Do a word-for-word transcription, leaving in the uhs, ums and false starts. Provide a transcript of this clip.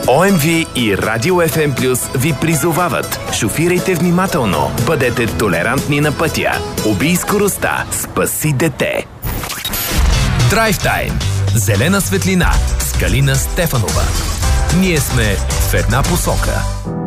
О Ем Ви и Радио Еф Ем Плюс ви призовават: шофирайте внимателно, бъдете толерантни на пътя, убий скоростта, спаси дете. Драйв тайм. Зелена светлина с Калина Стефанова. Ние сме в една посока.